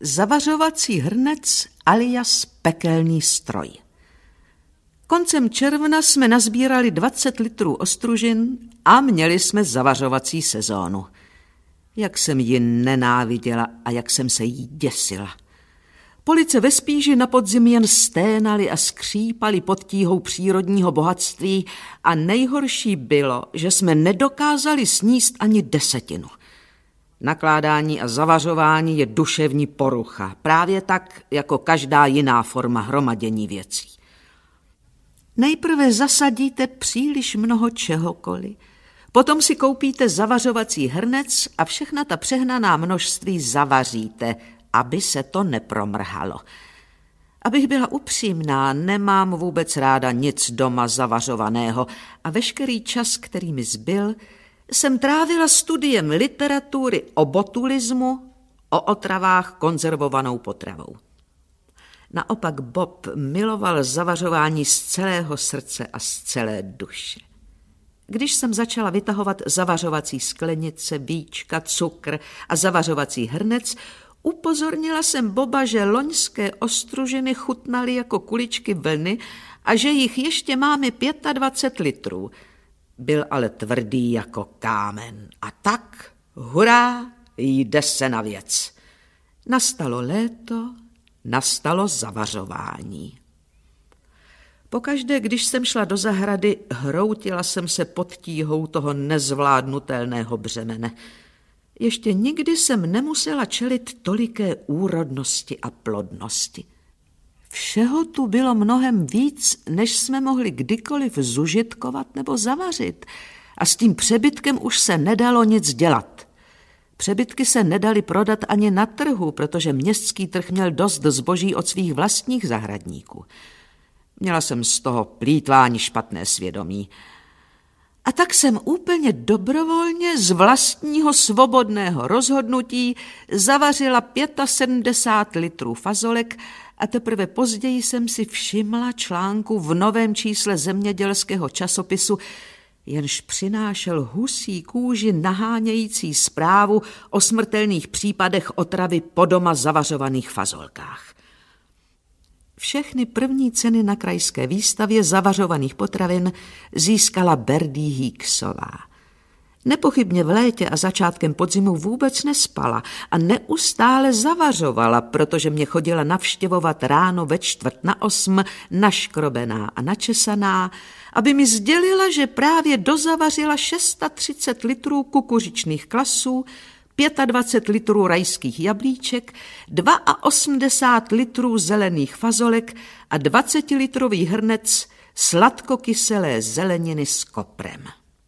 Zavařovací hrnec alias pekelný stroj. Koncem června jsme nazbírali 20 litrů ostružin a měli jsme zavařovací sezónu. Jak jsem ji nenáviděla a jak jsem se jí děsila. Police ve Spíži na podzim jen sténali a skřípali pod tíhou přírodního bohatství a nejhorší bylo, že jsme nedokázali sníst ani 10. Nakládání a zavařování je duševní porucha, právě tak jako každá jiná forma hromadění věcí. Nejprve zasadíte příliš mnoho čehokoliv, potom si koupíte zavařovací hrnec a všechna ta přehnaná množství zavaříte, aby se to nepromrhalo. Abych byla upřímná, nemám vůbec ráda nic doma zavařovaného a veškerý čas, který mi zbyl, jsem trávila studiem literatury o botulismu, o otravách konzervovanou potravou. Naopak Bob miloval zavařování z celého srdce a z celé duše. Když jsem začala vytahovat zavařovací sklenice, víčka, cukr a zavařovací hrnec, upozornila jsem Boba, že loňské ostružiny chutnaly jako kuličky vlny a že jich ještě máme 25 litrů. Byl ale tvrdý jako kámen. A tak, hurá, jde se na věc. Nastalo léto, nastalo zavařování. Pokaždé, když jsem šla do zahrady, hroutila jsem se pod tíhou toho nezvládnutelného břemene. Ještě nikdy jsem nemusela čelit toliké úrodnosti a plodnosti. Všeho tu bylo mnohem víc, než jsme mohli kdykoliv zužitkovat nebo zavařit. A s tím přebytkem už se nedalo nic dělat. Přebytky se nedaly prodat ani na trhu, protože městský trh měl dost zboží od svých vlastních zahradníků. Měla jsem z toho plýtvání špatné svědomí. A tak jsem úplně dobrovolně z vlastního svobodného rozhodnutí zavařila 75 litrů fazolek a teprve později jsem si všimla článku v novém čísle zemědělského časopisu, jenž přinášel husí kůži nahánějící zprávu o smrtelných případech otravy po doma zavařovaných fazolkách. Všechny první ceny na krajské výstavě zavařovaných potravin získala Berdie Hicksová. Nepochybně v létě a začátkem podzimu vůbec nespala a neustále zavařovala, protože mě chodila navštěvovat ráno ve 7:45 naškrobená a načesaná, aby mi sdělila, že právě dozavařila 630 litrů kukuřičných klasů, 25 litrů rajských jablíček, 82 litrů zelených fazolek a 20-litrový hrnec sladkokyselé zeleniny s koprem.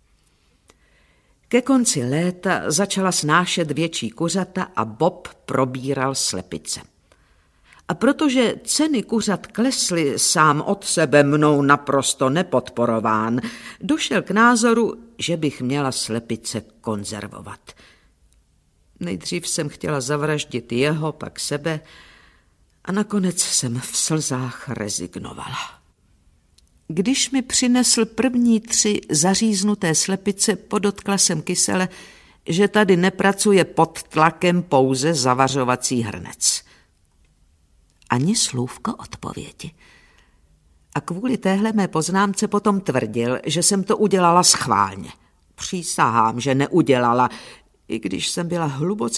Ke konci léta začala snášet větší kuřata a Bob probíral slepice. A protože ceny kuřat klesly sám od sebe mnou naprosto nepodporován, došel k názoru, že bych měla slepice konzervovat. Nejdřív jsem chtěla zavraždit jeho, pak sebe a nakonec jsem v slzách rezignovala. Když mi přinesl první 3 zaříznuté slepice, podotkla jsem kysele, že tady nepracuje pod tlakem pouze zavařovací hrnec. Ani slůvko odpovědi. A kvůli téhle mé poznámce potom tvrdil, že jsem to udělala schválně. Přísahám, že neudělala, i když jsem byla hluboce